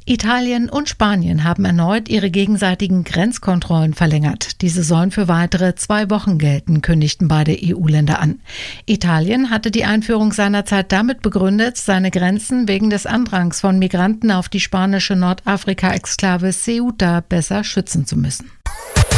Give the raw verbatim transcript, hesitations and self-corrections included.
Italien und Spanien haben erneut ihre gegenseitigen Grenzkontrollen verlängert. Diese sollen für weitere zwei Wochen gelten, kündigten beide E U-Länder an. Italien hatte die Einführung seinerzeit damit begründet, seine Grenzen wegen des Andrangs von Migranten auf die spanische Nordafrika-Exklave Ceuta besser schützen zu müssen.